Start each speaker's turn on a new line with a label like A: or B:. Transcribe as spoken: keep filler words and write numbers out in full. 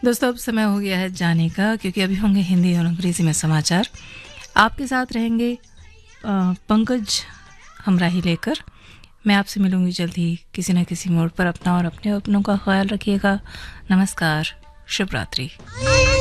A: दोस्तों अब समय हो गया है जाने का, क्योंकि अभी होंगे हिंदी और अंग्रेजी में समाचार। आपके साथ रहेंगे अ, पंकज हमराही लेकर। मैं आपसे मिलूंगी जल्द ही किसी न किसी मोड़ पर। अपना और अपने अपनों का ख्याल रखिएगा। नमस्कार, शुभ रात्रि।